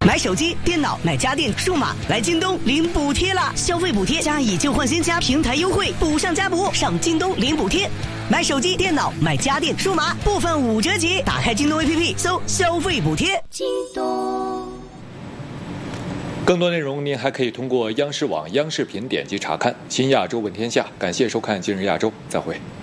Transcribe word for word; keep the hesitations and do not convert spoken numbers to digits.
买手机、电脑、买家电、数码，来京东领补贴啦！消费补贴加以旧换新加平台优惠，补上加补，上京东领补贴。买手机、电脑、买家电、数码，部分五折起。打开京东 A P P， 搜消费补贴。京东。 更多内容您还可以通过央视网、央视频点击查看。新亚洲问天下，感谢收看今日亚洲，再会。